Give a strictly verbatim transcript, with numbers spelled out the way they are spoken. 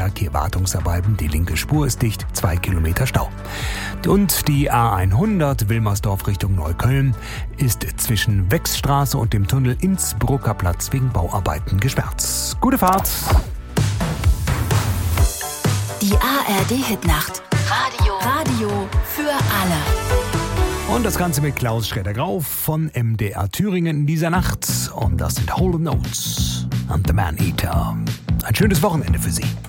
Verkehr, Wartungsarbeiten. Die linke Spur ist dicht, zwei Kilometer Stau. Und die A hundert Wilmersdorf Richtung Neukölln ist zwischen Wechsstraße und dem Tunnel Innsbrucker Platz wegen Bauarbeiten gesperrt. Gute Fahrt! Die A R D-Hitnacht. Radio. Radio für alle. Und das Ganze mit Klaus Schroeder-Grau von M D R Thüringen in dieser Nacht. Und das sind Hall and Oates und The Man Eater. Ein schönes Wochenende für Sie.